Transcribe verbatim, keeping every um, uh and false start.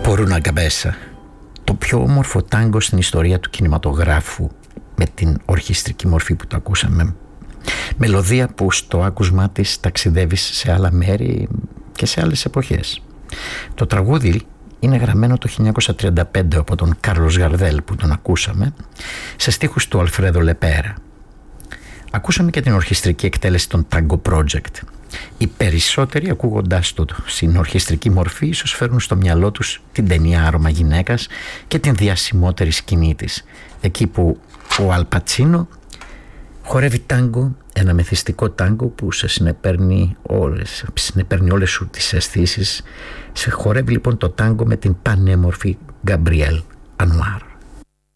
Por una cabeza, το πιο όμορφο τάγκο στην ιστορία του κινηματογράφου, με την ορχιστρική μορφή που το ακούσαμε. Μελωδία που στο άκουσμά της ταξιδεύεις σε άλλα μέρη και σε άλλες εποχές. Το τραγούδι είναι γραμμένο το χίλια εννιακόσια τριάντα πέντε από τον Κάρλος Γαρδέλ που τον ακούσαμε, σε στίχους του Αλφρέδο Λεπέρα. Ακούσαμε και την ορχιστρική εκτέλεση των Tango Project. Οι περισσότεροι, ακούγοντάς το στην ορχιστρική μορφή, ίσως φέρνουν στο μυαλό τους την ταινία Άρωμα γυναίκας και την διασημότερη σκηνή της, εκεί που ο Αλ Πατσίνο χορεύει τάγκο, ένα μεθυστικό τάγκο που σε συνεπέρνει όλες, συνεπέρνει όλες σου τις αισθήσεις. Σε χορεύει λοιπόν το τάγκο με την πανέμορφη Γκαμπριέλ Ανουάρ.